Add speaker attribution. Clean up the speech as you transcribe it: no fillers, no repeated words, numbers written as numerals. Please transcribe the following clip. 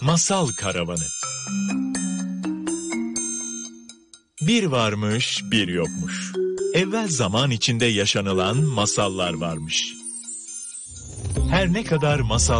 Speaker 1: Masal Karavanı. Bir varmış, bir yokmuş. Evvel zaman içinde yaşanılan masallar varmış. Her ne kadar masal